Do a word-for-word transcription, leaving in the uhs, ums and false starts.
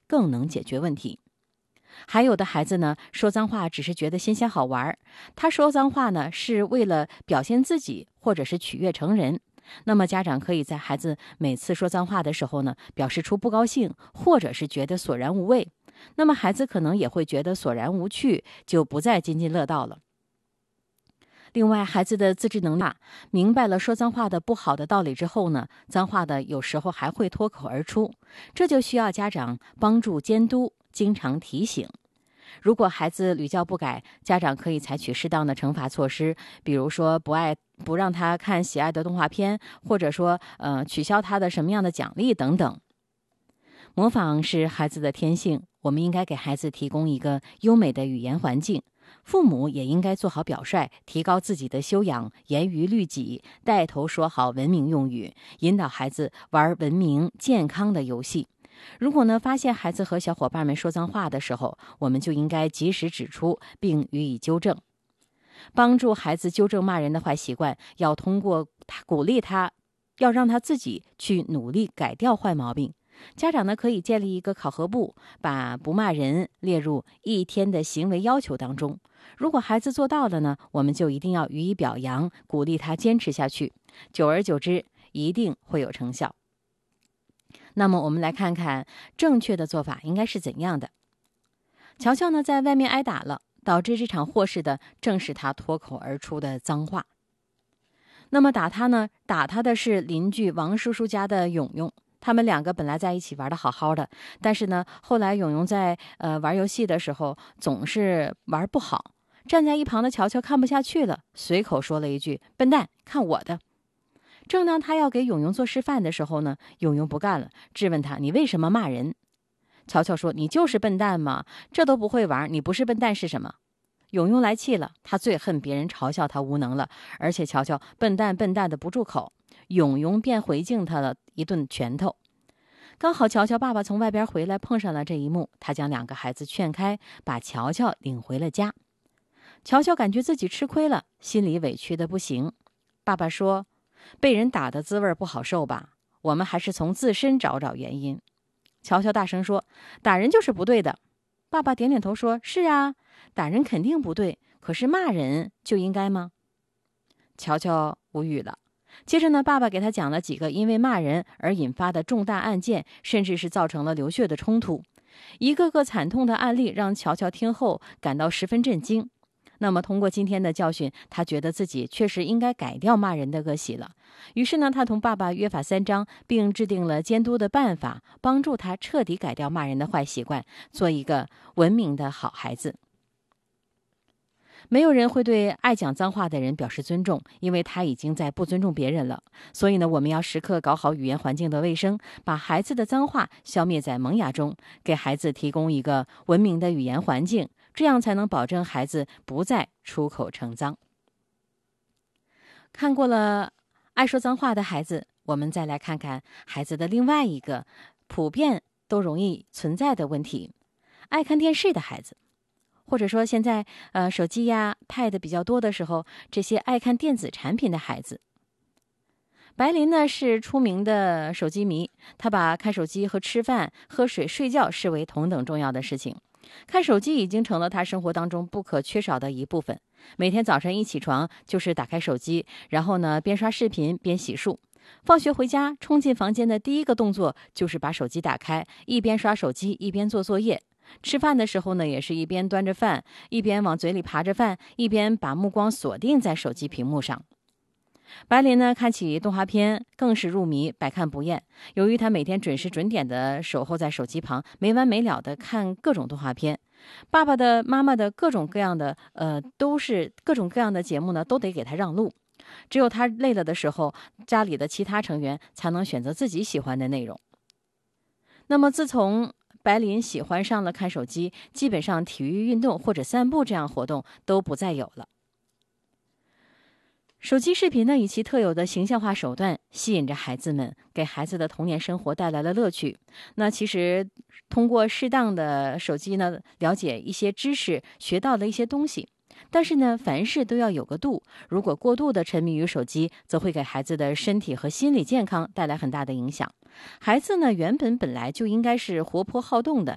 更能解决问题。还有的孩子呢，说脏话只是觉得新鲜好玩，他说脏话呢是为了表现自己或者是取悦成人。那么家长可以在孩子每次说脏话的时候呢，表示出不高兴，或者是觉得索然无味。那么孩子可能也会觉得索然无趣，就不再津津乐道了。另外，孩子的自制能力明白了说脏话的不好的道理之后呢，脏话的有时候还会脱口而出，这就需要家长帮助监督，经常提醒。如果孩子屡教不改，家长可以采取适当的惩罚措施，比如说不爱不让他看喜爱的动画片，或者说呃取消他的什么样的奖励等等。模仿是孩子的天性，我们应该给孩子提供一个优美的语言环境。父母也应该做好表率，提高自己的修养，严于律己，带头说好文明用语，引导孩子玩文明健康的游戏。如果呢发现孩子和小伙伴们说脏话的时候，我们就应该及时指出并予以纠正。帮助孩子纠正骂人的坏习惯，要通过他鼓励他，要让他自己去努力改掉坏毛病。家长呢可以建立一个考核簿，把不骂人列入一天的行为要求当中。如果孩子做到了呢，我们就一定要予以表扬，鼓励他坚持下去。久而久之，一定会有成效。那么我们来看看正确的做法应该是怎样的。乔乔呢在外面挨打了，导致这场祸事的正是他脱口而出的脏话。那么打他呢，打他的是邻居王叔叔家的勇勇。他们两个本来在一起玩的好好的，但是呢，后来勇勇在呃玩游戏的时候总是玩不好，站在一旁的乔乔看不下去了，随口说了一句：“笨蛋，看我的。”正当他要给勇勇做示范的时候呢，勇勇不干了，质问他：“你为什么骂人？”乔乔说：“你就是笨蛋嘛，这都不会玩，你不是笨蛋是什么？”勇勇来气了，他最恨别人嘲笑他无能了，而且乔乔笨蛋笨蛋的不住口，勇勇便回敬他了一顿拳头。刚好乔乔爸爸从外边回来，碰上了这一幕，他将两个孩子劝开，把乔乔领回了家。乔乔感觉自己吃亏了，心里委屈的不行。爸爸说：“被人打的滋味不好受吧？我们还是从自身找找原因。”乔乔大声说：“打人就是不对的。”爸爸点点头说：“是啊，打人肯定不对，可是骂人就应该吗？”乔乔无语了。接着呢，爸爸给他讲了几个因为骂人而引发的重大案件，甚至是造成了流血的冲突。一个个惨痛的案例让乔乔听后感到十分震惊。那么通过今天的教训，他觉得自己确实应该改掉骂人的恶习了。于是呢，他同爸爸约法三章，并制定了监督的办法，帮助他彻底改掉骂人的坏习惯，做一个文明的好孩子。没有人会对爱讲脏话的人表示尊重，因为他已经在不尊重别人了。所以呢，我们要时刻搞好语言环境的卫生，把孩子的脏话消灭在萌芽中，给孩子提供一个文明的语言环境，这样才能保证孩子不再出口成脏。看过了爱说脏话的孩子，我们再来看看孩子的另外一个普遍都容易存在的问题：爱看电视的孩子。或者说现在呃手机呀 pad 比较多的时候，这些爱看电子产品的孩子。白琳呢是出名的手机迷，他把看手机和吃饭、喝水、睡觉视为同等重要的事情。看手机已经成了他生活当中不可缺少的一部分。每天早晨一起床就是打开手机，然后呢边刷视频边洗漱。放学回家冲进房间的第一个动作就是把手机打开，一边刷手机一边做作业。吃饭的时候呢，也是一边端着饭，一边往嘴里扒着饭，一边把目光锁定在手机屏幕上。白琳呢，看起动画片更是入迷，百看不厌。由于他每天准时准点的守候在手机旁，没完没了的看各种动画片，爸爸的、妈妈的各种各样的，呃，都是各种各样的节目呢，都得给他让路。只有他累了的时候，家里的其他成员才能选择自己喜欢的内容。那么自从白琳喜欢上了看手机，基本上体育运动或者散步这样活动都不再有了。手机视频呢，以其特有的形象化手段吸引着孩子们，给孩子的童年生活带来了乐趣。那其实通过适当的手机呢，了解一些知识，学到了一些东西。但是呢，凡事都要有个度，如果过度的沉迷于手机，则会给孩子的身体和心理健康带来很大的影响。孩子呢，原本本来就应该是活泼好动的，